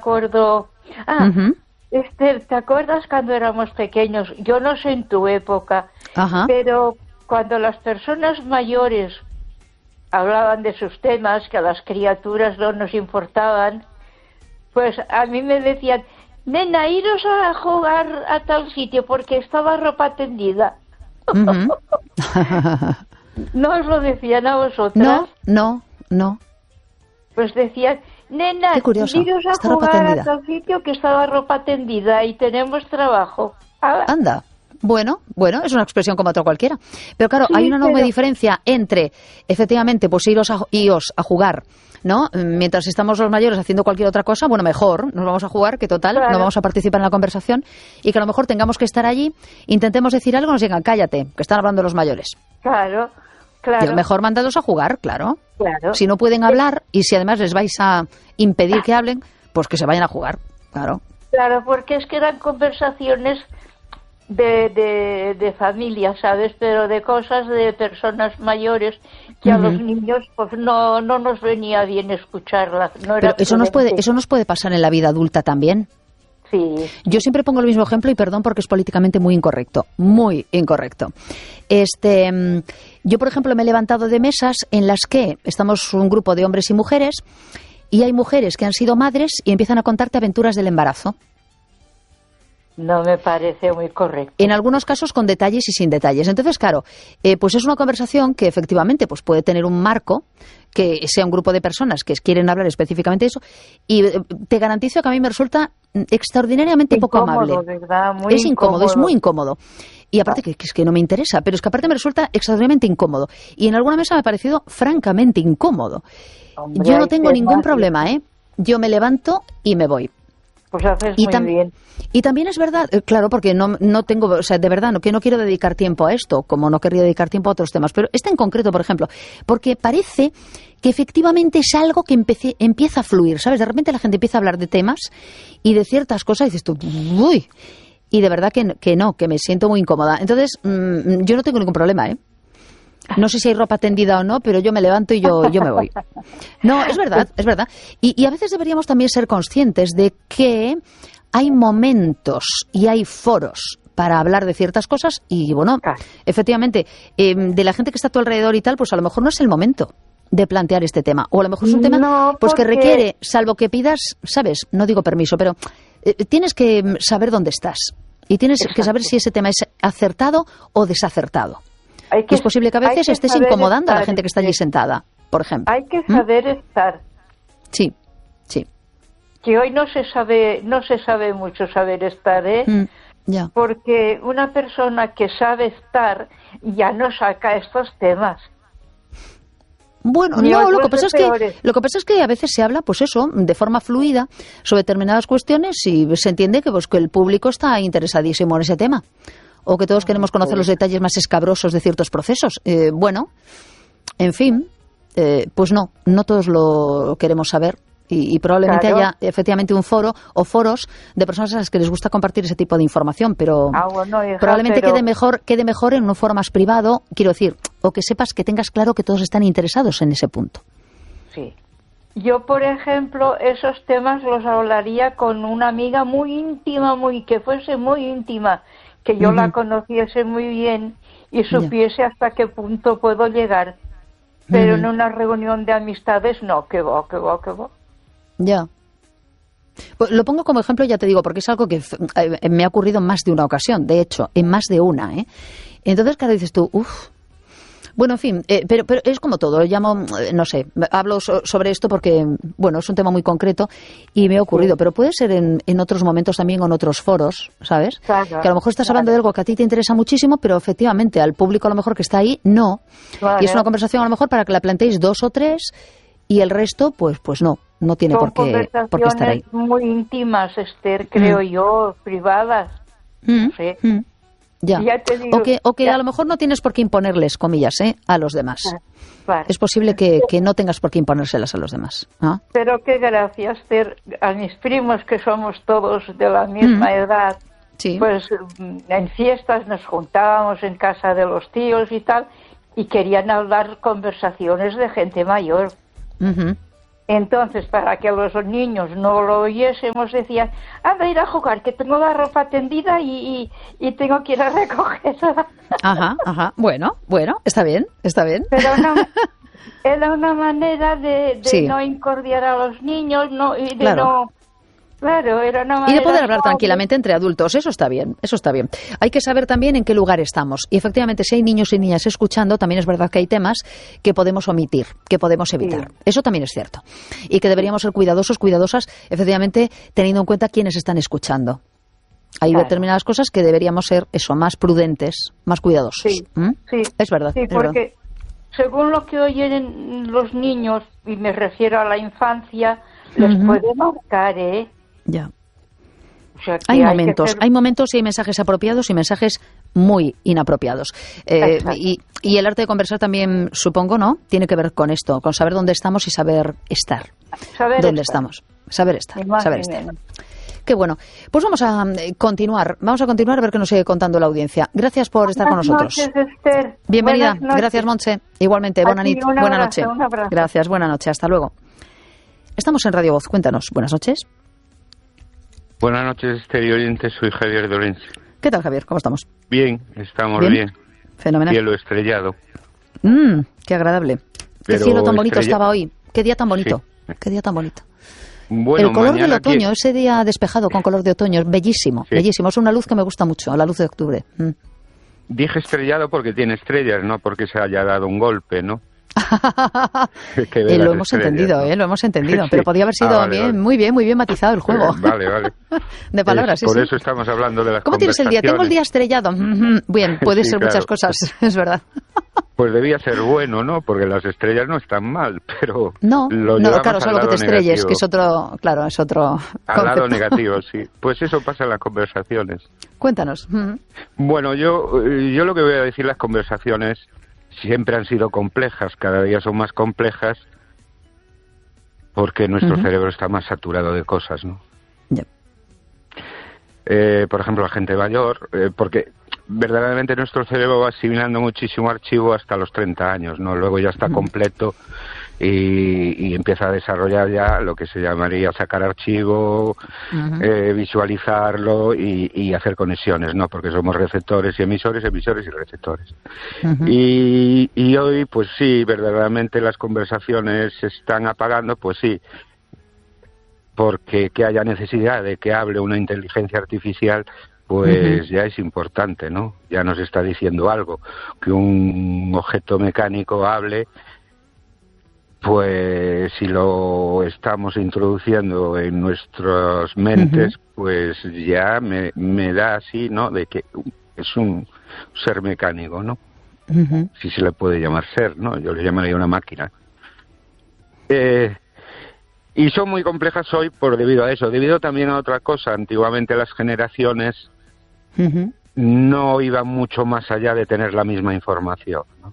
acuerdo. Ujú. Esther, ¿te acuerdas cuando éramos pequeños? Yo no sé en tu época, Ajá. pero cuando las personas mayores hablaban de sus temas, que a las criaturas no nos importaban, pues a mí me decían, nena, iros a jugar a tal sitio porque estaba ropa tendida. Ujú. ¿No os lo decían a vosotras? No. Pues decían, nena, Qué curioso, iros a está ropa jugar a tendida. tal sitio que estaba ropa tendida y tenemos trabajo. Ah, Anda. Bueno, es una expresión como otra cualquiera. Pero claro, sí, hay una enorme pero... diferencia entre, efectivamente, pues iros a jugar, ¿no? Mientras estamos los mayores haciendo cualquier otra cosa, bueno, mejor, nos vamos a jugar, que total, Claro. no vamos a participar en la conversación, y que a lo mejor tengamos que estar allí, intentemos decir algo, nos digan, cállate, que están hablando los mayores. Claro, Digo, mejor mandados a jugar, claro. claro. Si no pueden hablar, y si además les vais a impedir que hablen, pues que se vayan a jugar, claro. Claro, porque es que eran conversaciones de familia, ¿sabes? Pero de cosas de personas mayores que a los niños pues no nos venía bien escucharlas. No era Pero eso prudente. nos puede pasar en la vida adulta también. Sí. Yo siempre pongo el mismo ejemplo y perdón porque es políticamente muy incorrecto. Yo, por ejemplo, me he levantado de mesas en las que estamos un grupo de hombres y mujeres y hay mujeres que han sido madres y empiezan a contarte aventuras del embarazo. No me parece muy correcto. En algunos casos con detalles y sin detalles. Entonces, claro, pues es una conversación que efectivamente pues puede tener un marco, que sea un grupo de personas que quieren hablar específicamente de eso, y te garantizo que a mí me resulta extraordinariamente poco amable. ¿Verdad? Muy es incómodo, es muy incómodo. Y aparte que es que no me interesa, pero es que aparte me resulta extraordinariamente incómodo. Y en alguna mesa me ha parecido francamente incómodo. Hombre, Yo no hay tengo ningún temas problema, ¿eh? Yo me levanto y me voy. Pues haces Y muy bien. Y también es verdad, claro, porque no tengo, o sea, de verdad, que no quiero dedicar tiempo a esto, como no querría dedicar tiempo a otros temas, pero este en concreto, por ejemplo, porque parece que efectivamente es algo que empieza a fluir, ¿sabes? De repente la gente empieza a hablar de temas y de ciertas cosas y dices tú, uy, y de verdad que me siento muy incómoda. Entonces, yo no tengo ningún problema, ¿eh? No sé si hay ropa tendida o no, pero yo me levanto y yo me voy. No, es verdad. Y a veces deberíamos también ser conscientes de que hay momentos y hay foros para hablar de ciertas cosas y, bueno, efectivamente, de la gente que está a tu alrededor y tal, pues a lo mejor no es el momento de plantear este tema. O a lo mejor es un tema pues que requiere, salvo que pidas, ¿sabes? No digo permiso, pero tienes que saber dónde estás. Y tienes que saber si ese tema es acertado o desacertado. Es posible que a veces estés incomodando a la gente que está allí sentada, por ejemplo. Hay que saber estar. Sí. Que hoy no se sabe mucho saber estar, ¿eh? Ya. Porque una persona que sabe estar ya no saca estos temas. Bueno, no, lo que pasa es que a veces se habla, pues eso, de forma fluida sobre determinadas cuestiones y se entiende que pues que el público está interesadísimo en ese tema. O que todos queremos conocer los detalles más escabrosos de ciertos procesos. Bueno, en fin, pues no todos lo queremos saber. Y probablemente haya efectivamente un foro o foros de personas a las que les gusta compartir ese tipo de información, pero probablemente quede mejor en un foro más privado, quiero decir, o que sepas que tengas claro que todos están interesados en ese punto. Sí. Yo, por ejemplo, esos temas los hablaría con una amiga muy íntima, que fuese muy íntima, que yo la conociese muy bien y supiese hasta qué punto puedo llegar. Pero en una reunión de amistades no, que va. Ya. Pues lo pongo como ejemplo, ya te digo, porque es algo que me ha ocurrido en más de una ocasión, de hecho, en más de una, ¿eh? Entonces, claro, dices tú, bueno, en fin, pero es como todo, lo llamo, no sé, hablo sobre esto porque, bueno, es un tema muy concreto y me ha ocurrido, pero puede ser en otros momentos también o en otros foros, ¿sabes? Claro, que a lo mejor estás hablando de algo que a ti te interesa muchísimo, pero efectivamente al público a lo mejor que está ahí, no. Claro. Y es una conversación a lo mejor para que la planteéis 2 o 3 y el resto, pues no tiene por qué estar ahí. Son muy íntimas, Esther, creo yo, privadas. No sé. Ya te digo, o que a lo mejor no tienes por qué imponerles, comillas, a los demás. Vale. Es posible que no tengas por qué imponérselas a los demás. ¿Ah? Pero qué gracia, Esther, a mis primos, que somos todos de la misma edad, pues en fiestas nos juntábamos en casa de los tíos y tal, y querían hablar conversaciones de gente mayor. Entonces, para que los niños no lo oyésemos, decían, anda, ir a jugar, que tengo la ropa tendida y tengo que ir a recogerla. Ajá. Bueno, está bien. Pero era una manera de no incordiar a los niños, y de no... Claro, era una manera... Y de poder hablar tranquilamente entre adultos, eso está bien. Hay que saber también en qué lugar estamos. Y efectivamente, si hay niños y niñas escuchando, también es verdad que hay temas que podemos omitir, que podemos evitar. Sí. Eso también es cierto. Y que deberíamos ser cuidadosos, cuidadosas, efectivamente, teniendo en cuenta quiénes están escuchando. Hay determinadas cosas que deberíamos ser, más prudentes, más cuidadosos. Sí, sí. Es verdad. Sí, porque según lo que oyen los niños, y me refiero a la infancia, les puede marcar, Ya. O sea, hay momentos y hay mensajes apropiados y mensajes muy inapropiados. Y el arte de conversar también, supongo, ¿no? Tiene que ver con esto, con saber dónde estamos y saber estar. ¿Dónde estamos? Saber estar. Qué bueno. Pues vamos a continuar a ver qué nos sigue contando la audiencia. Gracias por estar con nosotros. Buenas noches, Esther. Bienvenida. Gracias, Montse. Igualmente, buena noche. Gracias, buena noche. Hasta luego. Estamos en Radio Voz. Cuéntanos. Buenas noches. Buenas noches, Esther y oyentes. Soy Javier de Orense. ¿Qué tal, Javier? ¿Cómo estamos? Bien, estamos bien. Fenomenal. Cielo estrellado. Qué agradable. Qué cielo tan bonito estaba hoy. Qué día tan bonito. Sí. Qué día tan bonito. Bueno, el color del otoño, ese día despejado con color de otoño, es bellísimo, bellísimo. Es una luz que me gusta mucho, la luz de octubre. Dije estrellado porque tiene estrellas, no porque se haya dado un golpe, ¿no? Lo hemos entendido, ¿no? Lo hemos entendido, pero podía haber sido vale. Muy bien matizado el juego. Vale. De palabras, por eso estamos hablando de las ¿Cómo tienes el día? Tengo el día estrellado. Bien, puede ser claro. Muchas cosas, es verdad. Pues debía ser bueno, ¿no? Porque las estrellas no están mal, pero no, claro, solo que te estrelles, negativo. Que es otro, claro, es otro al concepto. Lado negativo, sí. Pues eso pasa en las conversaciones. Cuéntanos. Bueno, yo lo que voy a decir, las conversaciones siempre han sido complejas, cada día son más complejas, porque nuestro cerebro está más saturado de cosas, ¿no? Yep. Por ejemplo, la gente mayor, porque verdaderamente nuestro cerebro va asimilando muchísimo archivo hasta los 30 años, ¿no? Luego ya está completo y empieza a desarrollar ya lo que se llamaría sacar archivo, visualizarlo y hacer conexiones, ¿no? Porque somos receptores y emisores y receptores. Y hoy, pues sí, verdaderamente las conversaciones se están apagando, pues sí, porque que haya necesidad de que hable una inteligencia artificial, pues ya es importante, ¿no? Ya nos está diciendo algo. Que un objeto mecánico hable, pues si lo estamos introduciendo en nuestras mentes, pues ya me da así, ¿no? De que es un ser mecánico, ¿no? Si se le puede llamar ser, ¿no? Yo le llamaría una máquina. Y son muy complejas hoy debido a eso, debido también a otra cosa. Antiguamente las generaciones no iban mucho más allá de tener la misma información, ¿no?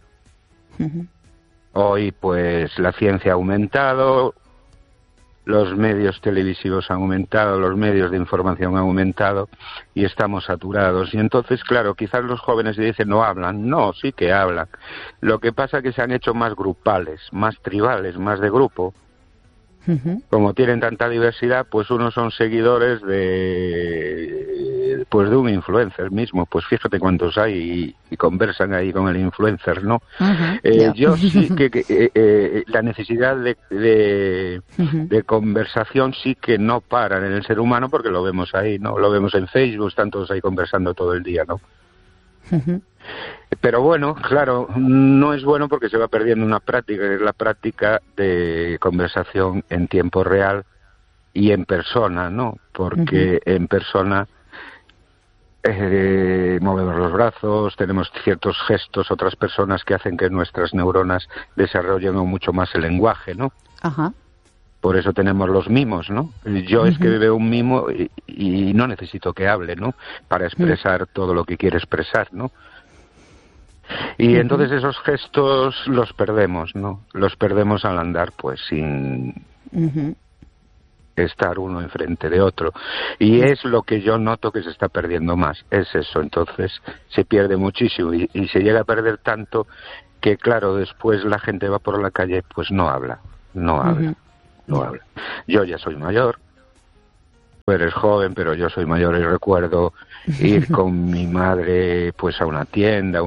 Hoy, pues, la ciencia ha aumentado, los medios televisivos han aumentado, los medios de información han aumentado y estamos saturados. Y entonces, claro, quizás los jóvenes dicen no hablan. No, sí que hablan. Lo que pasa es que se han hecho más grupales, más tribales, más de grupo. Como tienen tanta diversidad, pues unos son seguidores de un influencer mismo. Pues fíjate cuántos hay y conversan ahí con el influencer, ¿no? Yo sí que la necesidad de conversación sí que no paran en el ser humano, porque lo vemos ahí, ¿no? Lo vemos en Facebook, están todos ahí conversando todo el día, ¿no? Pero bueno, claro, no es bueno porque se va perdiendo una práctica, que es la práctica de conversación en tiempo real y en persona, ¿no? Porque en persona movemos los brazos, tenemos ciertos gestos, otras personas que hacen que nuestras neuronas desarrollen mucho más el lenguaje, ¿no? Por eso tenemos los mimos, ¿no? Yo es que veo un mimo y no necesito que hable, ¿no? Para expresar todo lo que quiere expresar, ¿no? Y entonces esos gestos los perdemos, ¿no? Los perdemos al andar, pues, sin estar uno enfrente de otro. Y es lo que yo noto que se está perdiendo más, es eso. Entonces se pierde muchísimo y se llega a perder tanto que, claro, después la gente va por la calle, pues no habla. no hablan. Yo ya soy mayor, tú eres joven, pero yo soy mayor y recuerdo ir con mi madre pues a una tienda,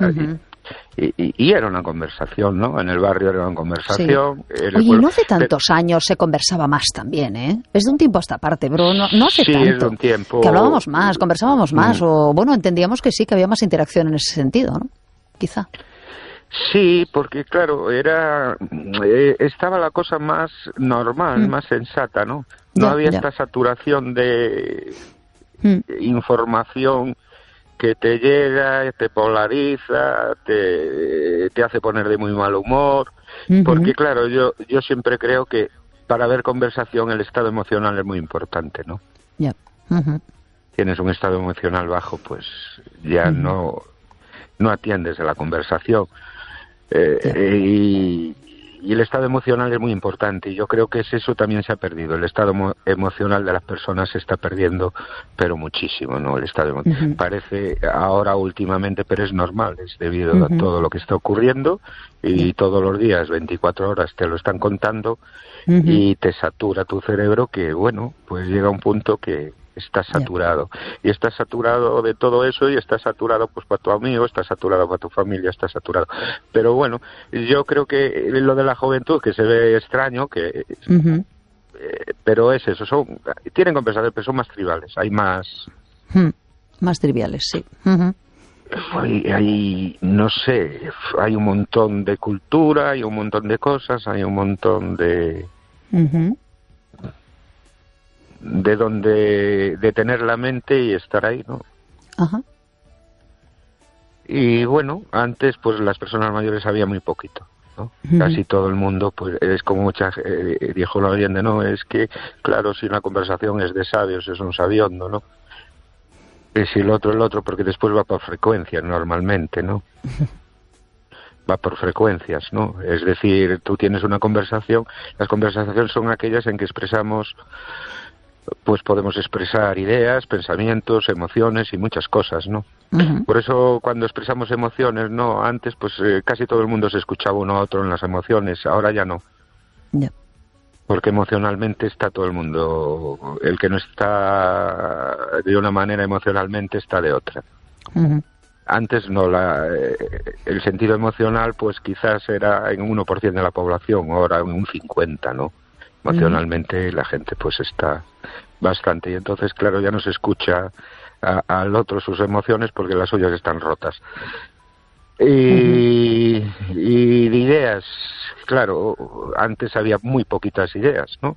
y era una conversación, ¿no? En el barrio era una conversación. Sí. Oye, no hace tantos años se conversaba más también, ¿eh? Es de un tiempo a esta parte, pero no hace tanto. Es de un tiempo. Que hablábamos más, conversábamos más, o bueno, entendíamos que sí, que había más interacción en ese sentido, ¿no? Quizá. Sí, porque claro, estaba la cosa más normal, más sensata, ¿no? No había esta saturación de información que te llega, te polariza, te hace poner de muy mal humor, porque claro, yo siempre creo que para ver conversación el estado emocional es muy importante, ¿no? Tienes un estado emocional bajo, pues ya no atiendes a la conversación. Y el estado emocional es muy importante, y yo creo que eso también se ha perdido. El estado emocional de las personas se está perdiendo, pero muchísimo, ¿no? El estado parece ahora últimamente, pero es normal, es debido a todo lo que está ocurriendo, y todos los días, 24 horas, te lo están contando, y te satura tu cerebro, que bueno, pues llega un punto que estás saturado, y estás saturado de todo eso, y estás saturado pues para tu amigo, estás saturado para tu familia, estás saturado. Pero bueno, yo creo que lo de la juventud, que se ve extraño, que pero es eso, tienen conversaciones, pero son más tribales, hay más triviales, sí. Hay, no sé, hay un montón de cultura, hay un montón de cosas, hay un montón de donde detener la mente y estar ahí, ¿no? Y bueno, antes pues las personas mayores sabían muy poquito, ¿no? Casi todo el mundo, pues es como dijo la leyenda, ¿no? Es que, claro, si una conversación es de sabios, es un sabiondo, ¿no? Y si el otro, porque después va por frecuencias normalmente, ¿no? Va por frecuencias, ¿no? Es decir, tú tienes una conversación, las conversaciones son aquellas en que expresamos, pues podemos expresar ideas, pensamientos, emociones y muchas cosas, ¿no? Por eso cuando expresamos emociones, ¿no? Antes pues casi todo el mundo se escuchaba uno a otro en las emociones, ahora ya no. Porque emocionalmente está todo el mundo, el que no está de una manera emocionalmente está de otra. Antes no, el sentido emocional pues quizás era en un 1% de la población, ahora en un 50%, ¿no? Emocionalmente la gente pues está bastante, y entonces claro, ya no se escucha al otro sus emociones porque las suyas están rotas. Y de ideas, claro, antes había muy poquitas ideas, ¿no?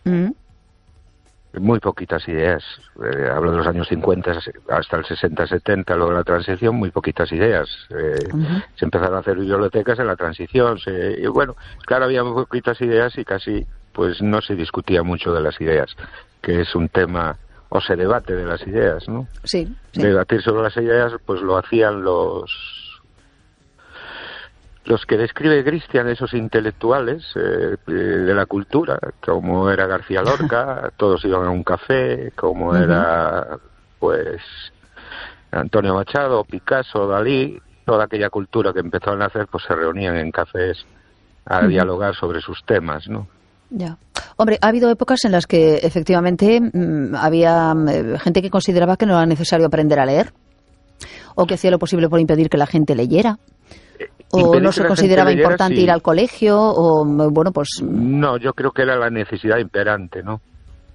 Muy poquitas ideas. Hablo de los años 50 hasta el 60-70, luego de la transición, muy poquitas ideas. Se empezaron a hacer bibliotecas en la transición. Y bueno, claro, había muy poquitas ideas y casi pues no se discutía mucho de las ideas, que es un tema, o se debate de las ideas, ¿no? Sí. Debatir sobre las ideas, pues lo hacían los que describe Cristian, esos intelectuales de la cultura, como era García Lorca, todos iban a un café, como era pues Antonio Machado, Picasso, Dalí, toda aquella cultura que empezó a nacer, pues se reunían en cafés a dialogar sobre sus temas, ¿no? Ya. Hombre, ha habido épocas en las que efectivamente había gente que consideraba que no era necesario aprender a leer, o que hacía lo posible por impedir que la gente leyera. ¿O no se consideraba importante ir al colegio? O bueno, pues no, yo creo que era la necesidad imperante, ¿no?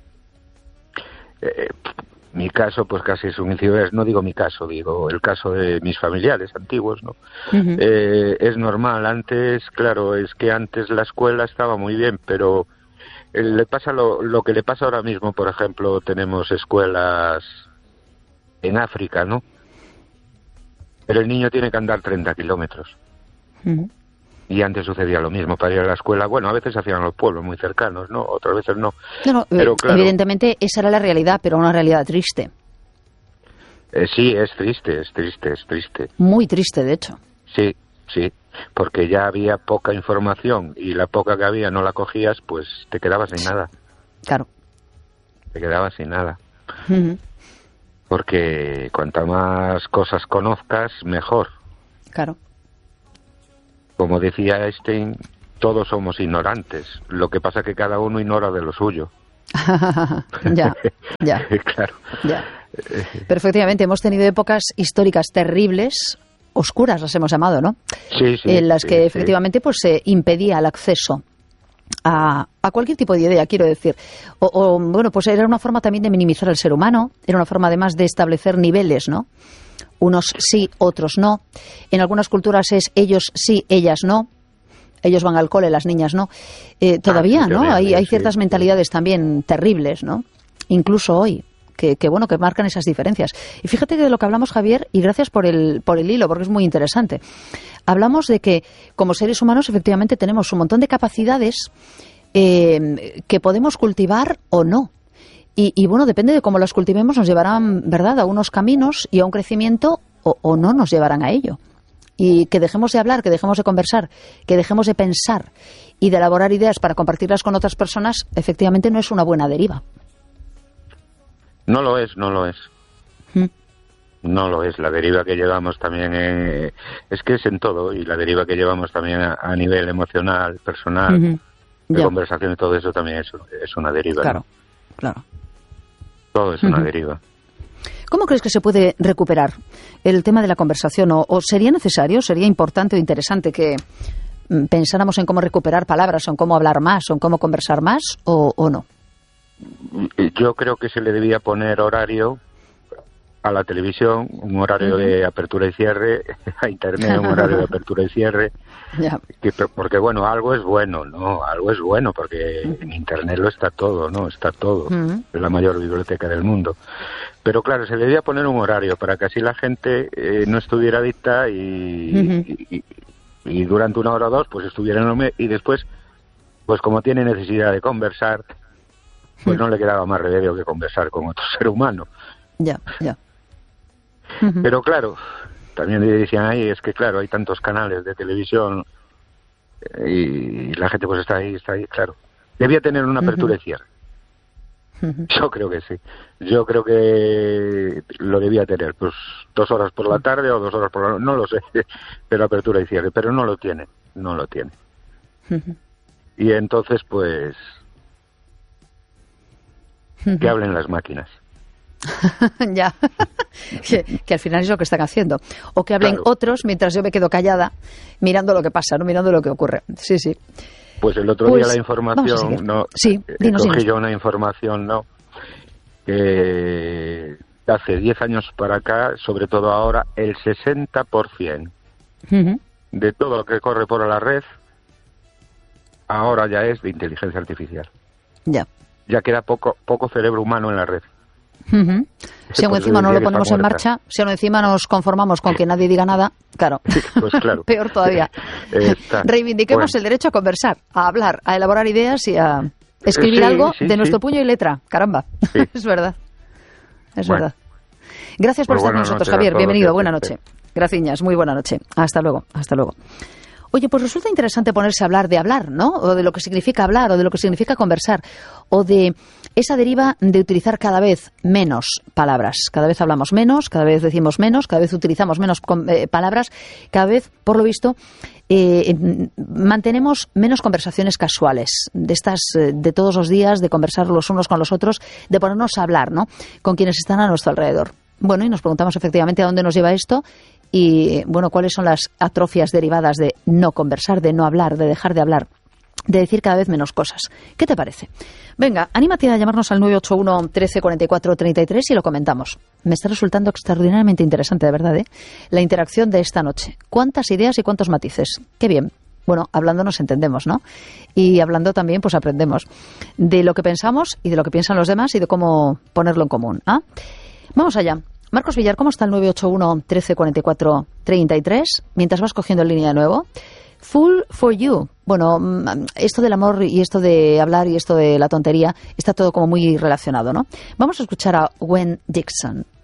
Mi caso, pues casi es un inciso, no digo mi caso, digo el caso de mis familiares antiguos, ¿no? Es normal, antes, claro, es que antes la escuela estaba muy bien, pero le pasa lo que le pasa ahora mismo, por ejemplo, tenemos escuelas en África, ¿no? Pero el niño tiene que andar 30 kilómetros. Y antes sucedía lo mismo, para ir a la escuela, bueno, a veces hacían los pueblos muy cercanos, ¿no? Otras veces no. Pero, claro, evidentemente esa era la realidad, pero una realidad triste. Sí, es triste. Muy triste, de hecho. Sí, porque ya había poca información y la poca que había no la cogías, pues te quedabas sin nada. Claro. Te quedabas sin nada. Porque cuanta más cosas conozcas, mejor. Claro. Como decía Einstein, todos somos ignorantes. Lo que pasa es que cada uno ignora de lo suyo. Ya. Claro. Ya. Pero efectivamente hemos tenido épocas históricas terribles, oscuras las hemos llamado, ¿no? Sí, en las que efectivamente pues se impedía el acceso a cualquier tipo de idea, quiero decir. Bueno, pues era una forma también de minimizar al ser humano, era una forma además de establecer niveles, ¿no? Unos sí, otros no. En algunas culturas es ellos sí, ellas no. Ellos van al cole, las niñas no. Todavía, ¿no? Hay ciertas mentalidades también terribles, ¿no? Incluso hoy, que marcan esas diferencias. Y fíjate que de lo que hablamos, Javier, y gracias por el hilo, porque es muy interesante. Hablamos de que como seres humanos efectivamente tenemos un montón de capacidades que podemos cultivar o no. Y bueno, depende de cómo las cultivemos, nos llevarán, ¿verdad?, a unos caminos y a un crecimiento o no nos llevarán a ello. Y que dejemos de hablar, que dejemos de conversar, que dejemos de pensar y de elaborar ideas para compartirlas con otras personas, efectivamente no es una buena deriva. No lo es. No lo es. La deriva que llevamos también es que es en todo, y la deriva que llevamos también a nivel emocional, personal, de conversación y todo eso también es una deriva. Claro, ¿no? Claro. Todo es una deriva. ¿Cómo crees que se puede recuperar el tema de la conversación? ¿O sería necesario, sería importante o interesante que pensáramos en cómo recuperar palabras, o en cómo hablar más, o en cómo conversar más, o no? Yo creo que se le debía poner horario a la televisión, un horario de apertura y cierre, a Internet un horario de apertura y cierre, porque bueno, algo es bueno, ¿no? Algo es bueno, porque en Internet lo está todo, ¿no? Está todo, es la mayor biblioteca del mundo. Pero claro, se le debía poner un horario para que así la gente no estuviera adicta y durante una hora o dos pues estuviera en lo y después, pues como tiene necesidad de conversar, pues no le quedaba más remedio que conversar con otro ser humano. Ya. Pero claro, también decían ahí, es que claro, hay tantos canales de televisión y la gente pues está ahí, claro. Debía tener una apertura y cierre. Yo creo que sí. Yo creo que lo debía tener, pues 2 horas por la tarde o 2 horas por la noche, no lo sé, pero apertura y cierre, pero no lo tiene. Y entonces, pues, que hablen las máquinas. Ya, que al final es lo que están haciendo. O que hablen otros mientras yo me quedo callada mirando lo que pasa, no mirando lo que ocurre. Sí. Pues el otro día la información, cogí yo una información, que hace 10 años para acá, sobre todo ahora, el 60% de todo lo que corre por la red ahora ya es de inteligencia artificial. Ya queda poco cerebro humano en la red. Si aún encima no lo ponemos en marcha, si aún encima nos conformamos con que nadie diga nada, claro, pues claro. Peor todavía. Reivindiquemos el derecho a conversar, a hablar, a elaborar ideas y a escribir algo de nuestro puño y letra. Caramba, es verdad. Verdad. Gracias por estar con nosotros, Javier. Bienvenido, buena noche. Gracias, muy buena noche. Hasta luego. Oye, pues resulta interesante ponerse a hablar de hablar, ¿no? O de lo que significa hablar, o de lo que significa conversar, o de esa deriva de utilizar cada vez menos palabras. Cada vez hablamos menos, cada vez decimos menos, cada vez utilizamos menos palabras, cada vez, por lo visto, mantenemos menos conversaciones casuales, de estas de todos los días, de conversar los unos con los otros, de ponernos a hablar, ¿no?, con quienes están a nuestro alrededor. Bueno, y nos preguntamos efectivamente a dónde nos lleva esto y, bueno, cuáles son las atrofias derivadas de no conversar, de no hablar, de dejar de hablar, de decir cada vez menos cosas. ¿Qué te parece? Venga, anímate a llamarnos al 981 13 44 33 y lo comentamos. Me está resultando extraordinariamente interesante, de verdad, la interacción de esta noche. ¿Cuántas ideas y cuántos matices? ¡Qué bien! Bueno, hablando nos entendemos, ¿no? Y hablando también, pues aprendemos de lo que pensamos y de lo que piensan los demás y de cómo ponerlo en común. ¿Ah? Vamos allá. Marcos Villar, ¿cómo está el 981 13 44 33? Mientras vas cogiendo en línea de nuevo. Full for you. Bueno, esto del amor y esto de hablar y esto de la tontería está todo como muy relacionado, ¿no? Vamos a escuchar a Gwen Dixon.